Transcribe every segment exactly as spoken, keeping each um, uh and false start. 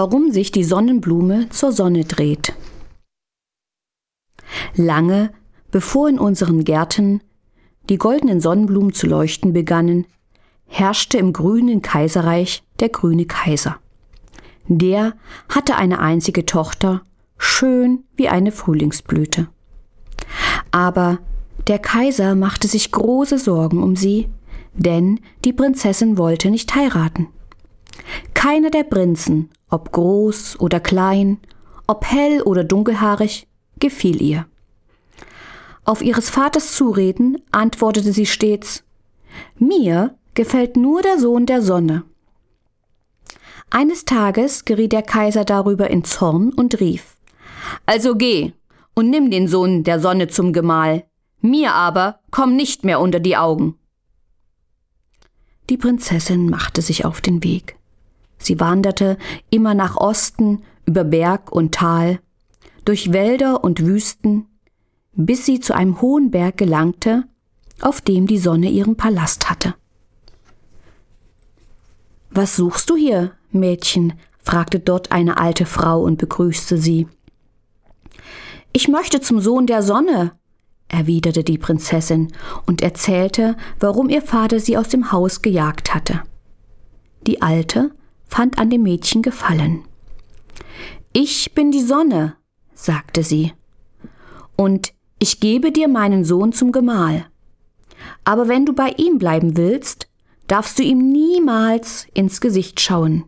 warum sich die Sonnenblume zur Sonne dreht. Lange bevor in unseren Gärten die goldenen Sonnenblumen zu leuchten begannen, herrschte im grünen Kaiserreich der grüne Kaiser. Der hatte eine einzige Tochter, schön wie eine Frühlingsblüte. Aber der Kaiser machte sich große Sorgen um sie, denn die Prinzessin wollte nicht heiraten. Keiner der Prinzen, ob groß oder klein, ob hell oder dunkelhaarig, gefiel ihr. Auf ihres Vaters Zureden antwortete sie stets: »Mir gefällt nur der Sohn der Sonne.« Eines Tages geriet der Kaiser darüber in Zorn und rief: »Also geh und nimm den Sohn der Sonne zum Gemahl, mir aber komm nicht mehr unter die Augen.« Die Prinzessin machte sich auf den Weg. Sie wanderte immer nach Osten, über Berg und Tal, durch Wälder und Wüsten, bis sie zu einem hohen Berg gelangte, auf dem die Sonne ihren Palast hatte. »Was suchst du hier, Mädchen?« fragte dort eine alte Frau und begrüßte sie. »Ich möchte zum Sohn der Sonne«, erwiderte die Prinzessin und erzählte, warum ihr Vater sie aus dem Haus gejagt hatte. Die Alte fand an dem Mädchen Gefallen. »Ich bin die Sonne«, sagte sie, »und ich gebe dir meinen Sohn zum Gemahl. Aber wenn du bei ihm bleiben willst, darfst du ihm niemals ins Gesicht schauen.«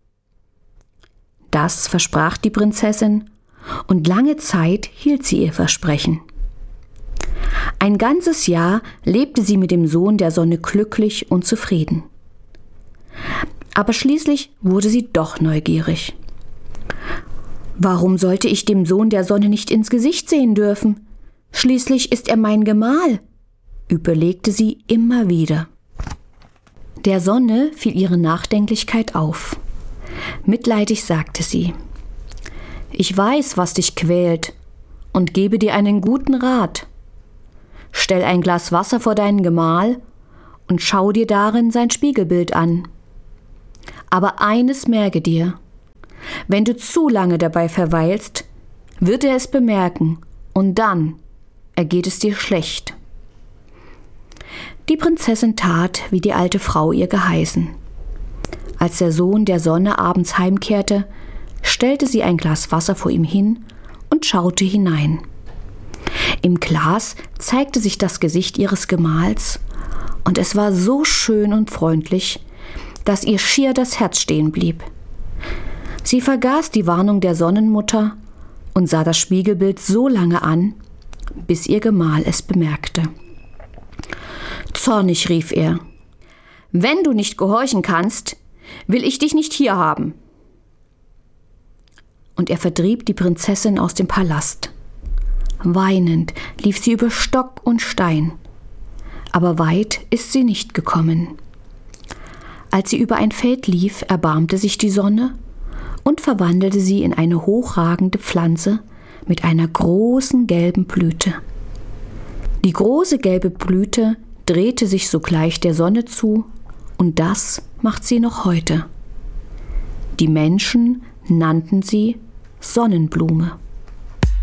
Das versprach die Prinzessin, und lange Zeit hielt sie ihr Versprechen. Ein ganzes Jahr lebte sie mit dem Sohn der Sonne glücklich und zufrieden. Aber schließlich wurde sie doch neugierig. »Warum sollte ich dem Sohn der Sonne nicht ins Gesicht sehen dürfen? Schließlich ist er mein Gemahl«, überlegte sie immer wieder. Der Sonne fiel ihre Nachdenklichkeit auf. Mitleidig sagte sie: »Ich weiß, was dich quält, und gebe dir einen guten Rat. Stell ein Glas Wasser vor deinen Gemahl und schau dir darin sein Spiegelbild an. Aber eines merke dir: Wenn du zu lange dabei verweilst, wird er es bemerken, und dann ergeht es dir schlecht.« Die Prinzessin tat, wie die alte Frau ihr geheißen. Als der Sohn der Sonne abends heimkehrte, stellte sie ein Glas Wasser vor ihm hin und schaute hinein. Im Glas zeigte sich das Gesicht ihres Gemahls, und es war so schön und freundlich, dass ihr schier das Herz stehen blieb. Sie vergaß die Warnung der Sonnenmutter und sah das Spiegelbild so lange an, bis ihr Gemahl es bemerkte. Zornig rief er: »Wenn du nicht gehorchen kannst, will ich dich nicht hier haben.« Und er vertrieb die Prinzessin aus dem Palast. Weinend lief sie über Stock und Stein, aber weit ist sie nicht gekommen. Als sie über ein Feld lief, erbarmte sich die Sonne und verwandelte sie in eine hochragende Pflanze mit einer großen gelben Blüte. Die große gelbe Blüte drehte sich sogleich der Sonne zu, und das macht sie noch heute. Die Menschen nannten sie Sonnenblume.